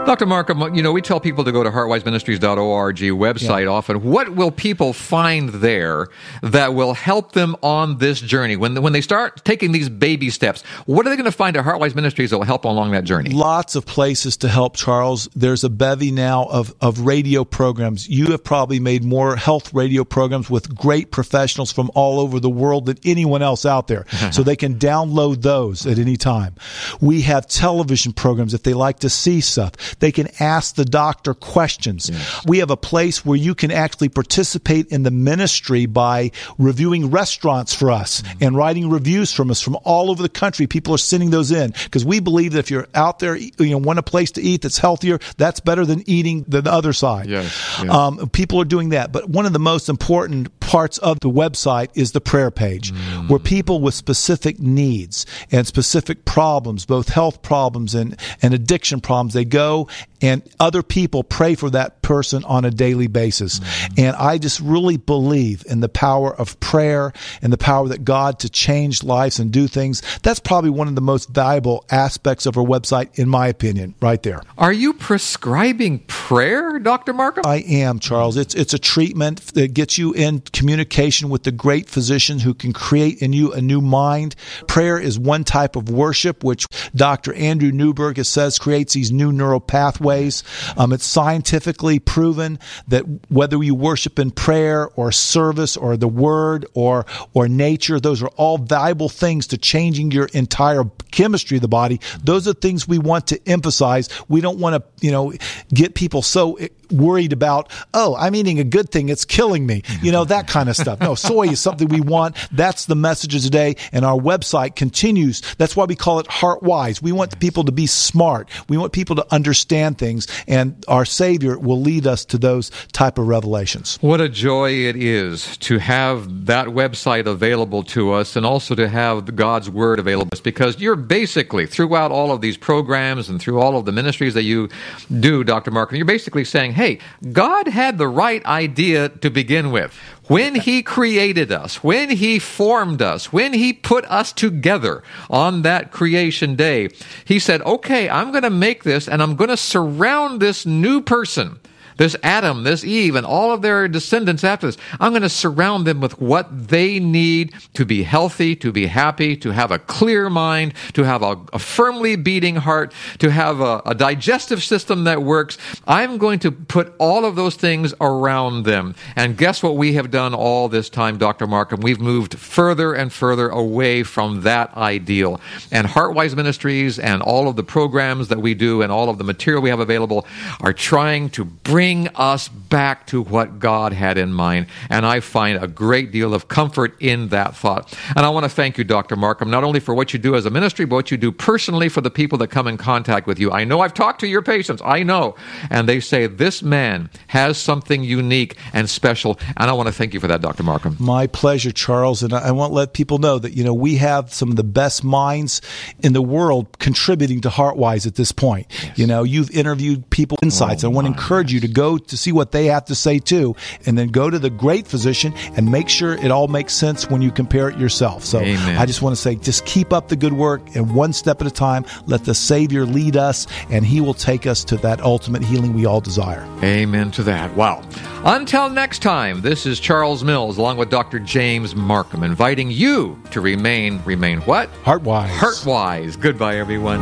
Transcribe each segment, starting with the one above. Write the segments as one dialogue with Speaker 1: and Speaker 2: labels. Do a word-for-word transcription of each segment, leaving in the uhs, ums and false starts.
Speaker 1: Doctor Markham, you know, we tell people to go to heart wise ministries dot org website yeah. often. What will people find there that will help them on this journey? When when they start taking these baby steps, what are they going to find at Heartwise Ministries that will help along that journey?
Speaker 2: Lots of places to help, Charles. There's a bevy now of, of radio programs. You have probably made more health radio programs with great professionals from all over the world than anyone else out there. So they can download those at any time. We have television programs if they like to see stuff. They can ask the doctor questions. Yes. We have a place where you can actually participate in the ministry by reviewing restaurants for us mm-hmm. and writing reviews from us from all over the country. People are sending those in because we believe that if you're out there, you know, want a place to eat that's healthier, that's better than eating the, the other side.
Speaker 1: Yes. Yes.
Speaker 2: Um, people are doing that. But one of the most important parts of the website is the prayer page mm. where people with specific needs and specific problems, both health problems and, and addiction problems, they go and other people pray for that person on a daily basis. Mm-hmm. And I just really believe in the power of prayer and the power that God to change lives and do things. That's probably one of the most valuable aspects of our website, in my opinion, right there.
Speaker 1: Are you prescribing prayer, Doctor Markham?
Speaker 2: I am, Charles. It's it's a treatment that gets you in communication with the great physician who can create in you a new mind. Prayer is one type of worship, which Doctor Andrew Newberg has says creates these new neural pathways. Um, it's scientifically proven that whether you worship in prayer or service or the word or or nature, those are all valuable things to changing your entire chemistry of the body. Those are things we want to emphasize. We don't want to, you know, get people so worried about, oh, I'm eating a good thing, it's killing me. You know, that kind of stuff. No, soy is something we want. That's the message of today, and our website continues. That's why we call it Heartwise. We want people to be smart. We want people to understand things, and our Savior will lead us to those type of revelations.
Speaker 1: What a joy it is to have that website available to us and also to have God's Word available to us, because you're basically, throughout all of these programs and through all of the ministries that you do, Doctor Markham, you're basically saying, hey, God had the right idea to begin with. When He created us, when He formed us, when He put us together on that creation day, He said, okay, I'm going to make this and I'm going to surround this new person, this Adam, this Eve, and all of their descendants after this. I'm going to surround them with what they need to be healthy, to be happy, to have a clear mind, to have a, a firmly beating heart, to have a, a digestive system that works. I'm going to put all of those things around them. And guess what we have done all this time, Doctor Markham? We've moved further and further away from that ideal. And Heartwise Ministries and all of the programs that we do and all of the material we have available are trying to bring Bring us back to what God had in mind. And I find a great deal of comfort in that thought. And I want to thank you, Doctor Markham, not only for what you do as a ministry, but what you do personally for the people that come in contact with you. I know I've talked to your patients. I know. And they say, this man has something unique and special. And I want to thank you for that, Doctor Markham.
Speaker 2: My pleasure, Charles. And I want to let people know that, you know, we have some of the best minds in the world contributing to Heartwise at this point. Yes. You know, you've interviewed people, insights. Oh, I want to encourage you to go to see what they have to say too, and then go to the great physician and make sure it all makes sense when you compare it yourself. So Amen. I just want to say, just keep up the good work, and one step at a time, let the Savior lead us, and He will take us to that ultimate healing we all desire.
Speaker 1: Amen to that. Wow. Until next time, this is Charles Mills along with Doctor James Markham, inviting you to remain, remain what?
Speaker 2: Heartwise.
Speaker 1: Heartwise. Goodbye, everyone.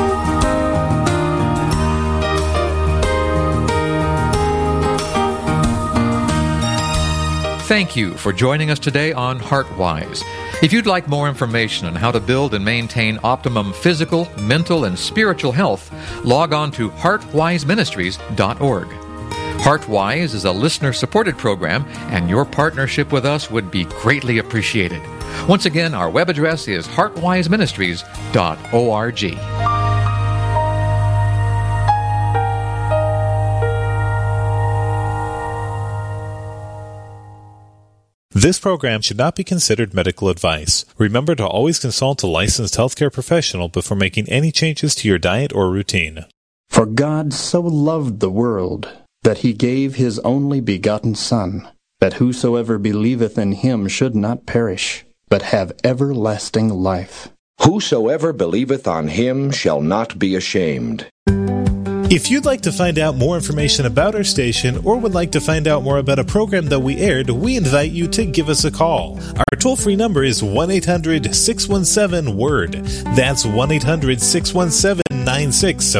Speaker 1: Thank you for joining us today on Heartwise. If you'd like more information on how to build and maintain optimum physical, mental, and spiritual health, log on to heartwise ministries dot org. Heartwise is a listener-supported program, and your partnership with us would be greatly appreciated. Once again, our web address is heartwise ministries dot org.
Speaker 3: This program should not be considered medical advice. Remember to always consult a licensed healthcare professional before making any changes to your diet or routine.
Speaker 4: For God so loved the world, that He gave His only begotten Son, that whosoever believeth in Him should not perish, but have everlasting life.
Speaker 5: Whosoever believeth on Him shall not be ashamed.
Speaker 3: If you'd like to find out more information about our station or would like to find out more about a program that we aired, we invite you to give us a call. Our toll-free number is one eight hundred six one seven W O R D. That's one eight hundred six one seven nine six seven